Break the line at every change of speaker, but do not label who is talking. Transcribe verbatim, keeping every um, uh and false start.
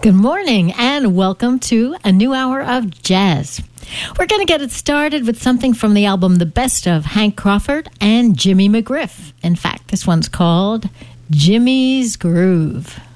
Good morning and welcome to a new hour of jazz. We're going to get it started with something from the album The Best of Hank Crawford and Jimmy McGriff. In fact, this one's called Jimmy's Groove.